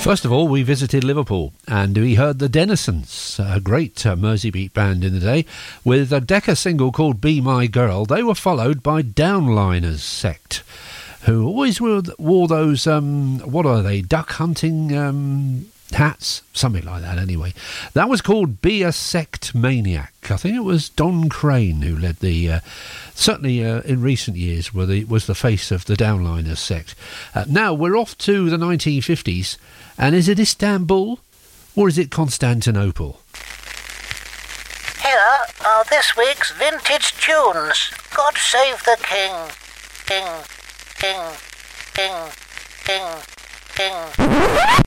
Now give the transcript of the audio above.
First of all, we visited Liverpool and we heard the Denisons, a great Merseybeat band in the day, with a Decca single called Be My Girl. They were followed by Downliners Sect, who always wore those, what are they, duck hunting hats? Something like that anyway. That was called Be a Sect Maniac. I think it was Don Crane who led the, certainly in recent years, was the face of the Downliners Sect. Now we're off to the 1950s, and is it Istanbul or is it Constantinople? Here are this week's vintage tunes. God save the king. King, king, king, king, king.